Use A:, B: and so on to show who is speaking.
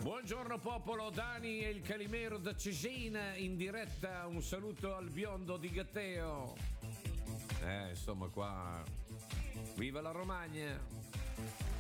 A: Buongiorno popolo, Dani e il Calimero da Cesena in diretta, un saluto al biondo di Gatteo. Insomma qua, viva la Romagna!